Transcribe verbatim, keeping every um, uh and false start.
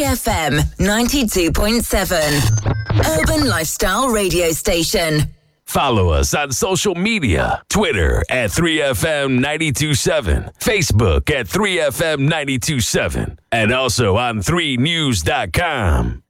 F M ninety-two point seven. Urban Lifestyle Radio Station. Follow us on social media. Twitter at three F M nine two seven. Facebook at three F M nine two seven. And also on three news dot com.